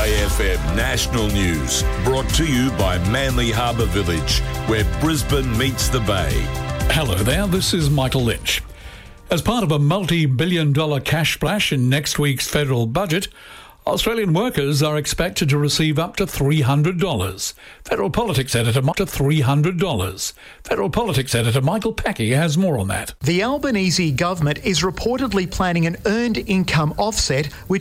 SAFM National News, brought to you by Manly Harbour Village, where Brisbane meets the Bay. Hello there, this is Michael Lynch. As part of a multi-billion-dollar cash splash in next week's federal budget, Australian workers are expected to receive up to $300. Federal Politics editor Michael Packey has more on that. The Albanese government is reportedly planning an earned income offset, which